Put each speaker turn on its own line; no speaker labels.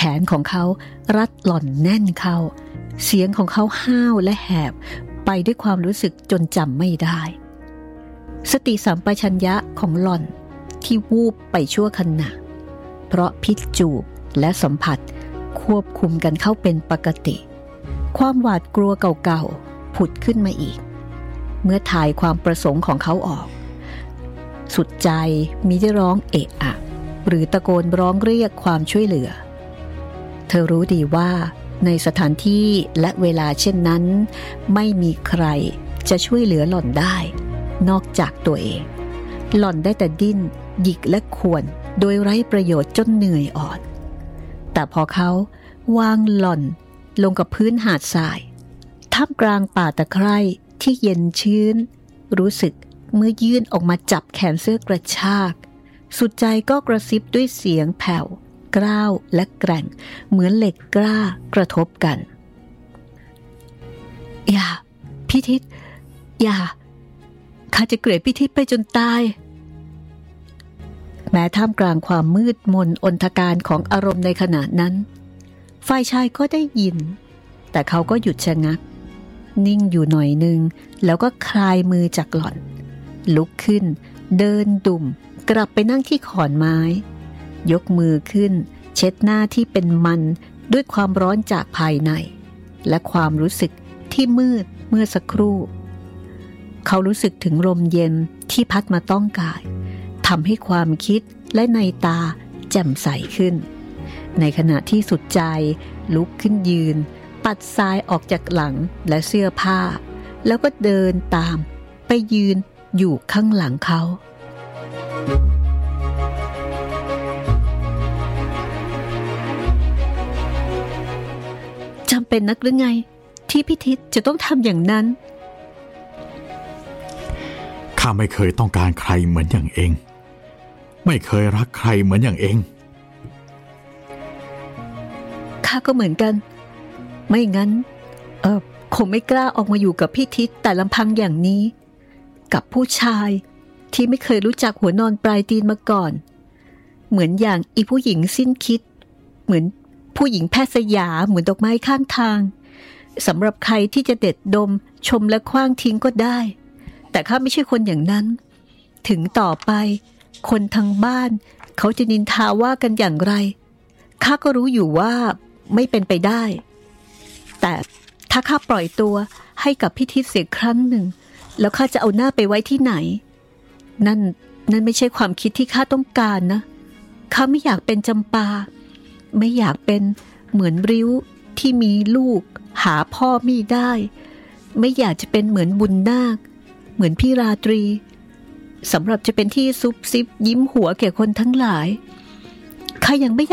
นของเขารัดหล่อนแน่นเข้าเสียงของเขาห้าวและแหบไปด้วยความรู้สึกจนจำไม่ได้สติสัมปชัญญะของหล่อนที่วูบไปชั่วขณะเพราะพิษจูบและสัมผัสควบคุมกันเข้าเป็นปกติความหวาดกลัวเก่าๆผุดขึ้นมาอีกเมื่อถ่ายความประสงค์ของเขาออกสุดใจมิได้ร้องเอะอะหรือตะโกนร้องเรียกความช่วยเหลือเธอรู้ดีว่าในสถานที่และเวลาเช่นนั้นไม่มีใครจะช่วยเหลือหล่อนได้นอกจากตัวเองหล่อนได้แต่ดิ้นหยิกและข่วนโดยไร้ประโยชน์จนเหนื่อยอ่อนแต่พอเขาวางหล่อนลงกับพื้นหาดทรายท่ามกลางป่าตะไคร่ที่เย็นชื้นรู้สึกเมื่อยื่นออกมาจับแขนเสื้อกระชากสุดใจก็กระซิบด้วยเสียงแผ่วกร้าวและแกร่งเหมือนเหล็กกล้ากระทบกันอย่าพิทิศอย่าข้าจะเกลียดพิทิศไปจนตายแม้ท่ามกลางความมืดมนอนทการของอารมณ์ในขณะนั้นฝ่ายชายก็ได้ยินแต่เขาก็หยุดชะงักนิ่งอยู่หน่อยนึงแล้วก็คลายมือจากหล่อนลุกขึ้นเดินดุ่มกลับไปนั่งที่ขอนไม้ยกมือขึ้นเช็ดหน้าที่เป็นมันด้วยความร้อนจากภายในและความรู้สึกที่มืดเมื่อสักครู่เขารู้สึกถึงลมเย็นที่พัดมาต้องกายทำให้ความคิดและในตาแจ่มใสขึ้นในขณะที่สุดใจลุกขึ้นยืนปัดทรายออกจากหลังและเสื้อผ้าแล้วก็เดินตามไปยืนอยู่ข้างหลังเขาจำเป็นนักหรือไงที่พิทิศจะต้องทำอย่างนั้น
ข้าไม่เคยต้องการใครเหมือนอย่างเองไม่เคยรักใครเหมือนอย่างเอง
ข้าก็เหมือนกันไม่งั้นคงไม่กล้าออกมาอยู่กับพิทิศแต่ลำพังอย่างนี้กับผู้ชายที่ไม่เคยรู้จักหัวนอนปลายตีนมาก่อนเหมือนอย่างอีผู้หญิงสิ้นคิดเหมือนผู้หญิงแพทย์สยาเหมือนดอกไม้ข้างทางสำหรับใครที่จะเด็ดดมชมและคว้างทิ้งก็ได้แต่ข้าไม่ใช่คนอย่างนั้นถึงต่อไปคนทางบ้านเขาจะนินทาว่ากันอย่างไรข้าก็รู้อยู่ว่าไม่เป็นไปได้แต่ถ้าข้าปล่อยตัวให้กับพิทิศเสียครั้งหนึ่งแล้วข้าจะเอาหน้าไปไว้ที่ไหนนั่นไม่ใช่ความคิดที่ข้าต้องการนะข้าไม่อยากเป็นจำปาไม่อยากเป็นเหมือนริ้วที่มีลูกหาพ่อไม่ได้ไม่อยากจะเป็นเหมือนบุญนาคเหมือนพี่ราตรีสำหรับจะเป็นที่ซุบซิบยิ้มหัวแก่คนทั้งหลายข้ายังไม่